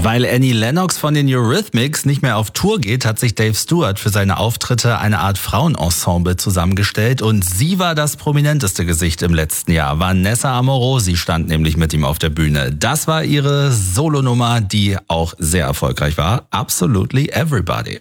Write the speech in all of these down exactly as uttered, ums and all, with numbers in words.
Weil Annie Lennox von den Eurythmics nicht mehr auf Tour geht, hat sich Dave Stewart für seine Auftritte eine Art Frauenensemble zusammengestellt und sie war das prominenteste Gesicht im letzten Jahr. Vanessa Amorosi stand nämlich mit ihm auf der Bühne. Das war ihre Solonummer, die auch sehr erfolgreich war. Absolutely Everybody.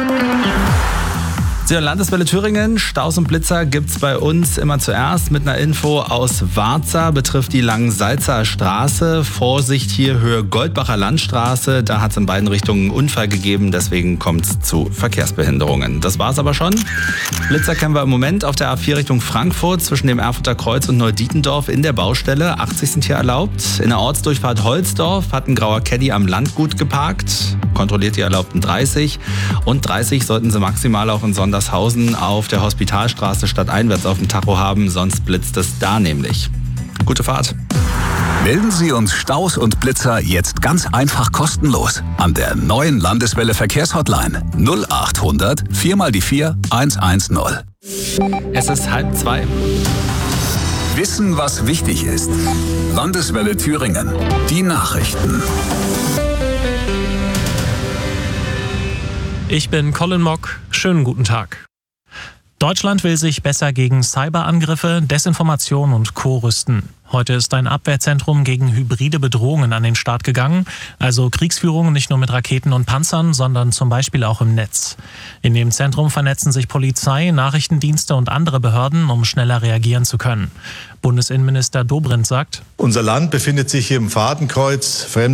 Sie hören Landeswelle Thüringen. Staus und Blitzer gibt's bei uns immer zuerst mit einer Info aus Warza. Betrifft die Langensalzer Straße. Vorsicht hier Höhe Goldbacher Landstraße. Da hat es in beiden Richtungen einen Unfall gegeben. Deswegen kommt es zu Verkehrsbehinderungen. Das war's aber schon. Blitzer kennen wir im Moment auf der A vier Richtung Frankfurt zwischen dem Erfurter Kreuz und Neudietendorf in der Baustelle. achtzig sind hier erlaubt. In der Ortsdurchfahrt Holzdorf hat ein grauer Caddy am Landgut geparkt. Kontrolliert die erlaubten dreißig. Und dreißig sollten sie maximal auch in Sondershausen auf der Hospitalstraße stadteinwärts auf dem Tacho haben, sonst blitzt es da nämlich. Gute Fahrt. Melden Sie uns Staus und Blitzer jetzt ganz einfach kostenlos an der neuen Landeswelle Verkehrshotline null acht hundert vier mal die vier eins eins null. Es ist halb zwei. Wissen, was wichtig ist. Landeswelle Thüringen. Die Nachrichten. Ich bin Colin Mock. Schönen guten Tag. Deutschland will sich besser gegen Cyberangriffe, Desinformation und Co. rüsten. Heute ist ein Abwehrzentrum gegen hybride Bedrohungen an den Start gegangen, also Kriegsführung nicht nur mit Raketen und Panzern, sondern zum Beispiel auch im Netz. In dem Zentrum vernetzen sich Polizei, Nachrichtendienste und andere Behörden, um schneller reagieren zu können. Bundesinnenminister Dobrindt sagt: Unser Land befindet sich hier im Fadenkreuz fremder